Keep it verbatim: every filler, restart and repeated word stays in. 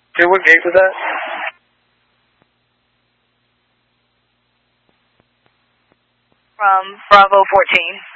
Okay, what gate was that? From Bravo fourteen.